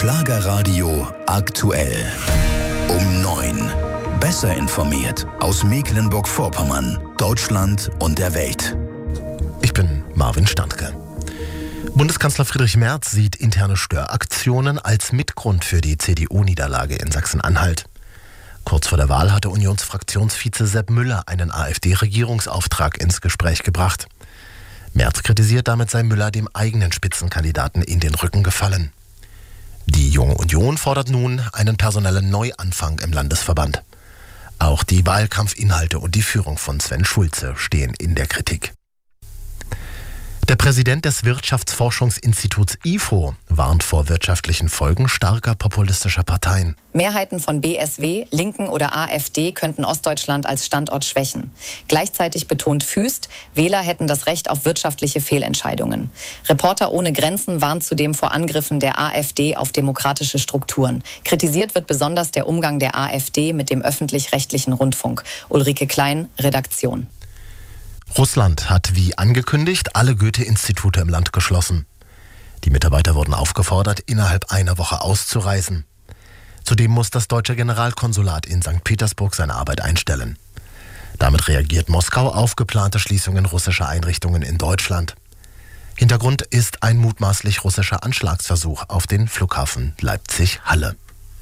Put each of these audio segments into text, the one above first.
Schlagerradio aktuell. Um 9. Besser informiert aus Mecklenburg-Vorpommern, Deutschland und der Welt. Ich bin Marvin Standke. Bundeskanzler Friedrich Merz sieht interne Störaktionen als Mitgrund für die CDU-Niederlage in Sachsen-Anhalt. Kurz vor der Wahl hatte Unionsfraktionsvize Sepp Müller einen AfD-Regierungsauftrag ins Gespräch gebracht. Merz kritisiert, damit sei Müller dem eigenen Spitzenkandidaten in den Rücken gefallen. Die Junge Union fordert nun einen personellen Neuanfang im Landesverband. Auch die Wahlkampfinhalte und die Führung von Sven Schulze stehen in der Kritik. Der Präsident des Wirtschaftsforschungsinstituts IFO warnt vor wirtschaftlichen Folgen starker populistischer Parteien. Mehrheiten von BSW, Linken oder AfD könnten Ostdeutschland als Standort schwächen. Gleichzeitig betont Füst, Wähler hätten das Recht auf wirtschaftliche Fehlentscheidungen. Reporter ohne Grenzen warnt zudem vor Angriffen der AfD auf demokratische Strukturen. Kritisiert wird besonders der Umgang der AfD mit dem öffentlich-rechtlichen Rundfunk. Ulrike Klein, Redaktion. Russland hat wie angekündigt alle Goethe-Institute im Land geschlossen. Die Mitarbeiter wurden aufgefordert, innerhalb einer Woche auszureisen. Zudem muss das deutsche Generalkonsulat in St. Petersburg seine Arbeit einstellen. Damit reagiert Moskau auf geplante Schließungen russischer Einrichtungen in Deutschland. Hintergrund ist ein mutmaßlich russischer Anschlagsversuch auf den Flughafen Leipzig-Halle.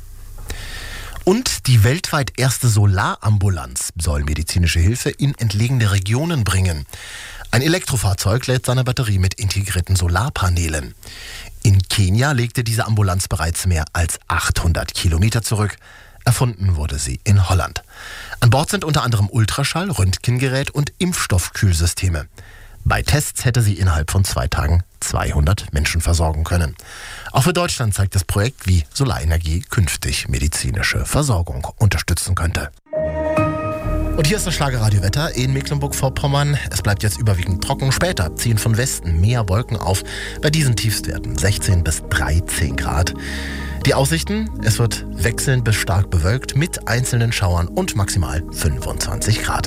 Und die weltweit erste Solarambulanz soll medizinische Hilfe in entlegene Regionen bringen. Ein Elektrofahrzeug lädt seine Batterie mit integrierten Solarpanelen. In Kenia legte diese Ambulanz bereits mehr als 800 Kilometer zurück. Erfunden wurde sie in Holland. An Bord sind unter anderem Ultraschall, Röntgengerät und Impfstoffkühlsysteme. Bei Tests hätte sie innerhalb von 2 Tagen 200 Menschen versorgen können. Auch für Deutschland zeigt das Projekt, wie Solarenergie künftig medizinische Versorgung unterstützen könnte. Und hier ist das Schlagerradio-Wetter in Mecklenburg-Vorpommern. Es bleibt jetzt überwiegend trocken. Später ziehen von Westen mehr Wolken auf. Bei diesen Tiefstwerten 16 bis 13 Grad. Die Aussichten: Es wird wechselnd bis stark bewölkt mit einzelnen Schauern und maximal 25 Grad.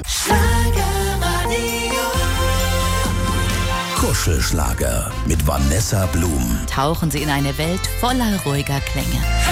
Kuschelschlager mit Vanessa Blum. Tauchen Sie in eine Welt voller ruhiger Klänge.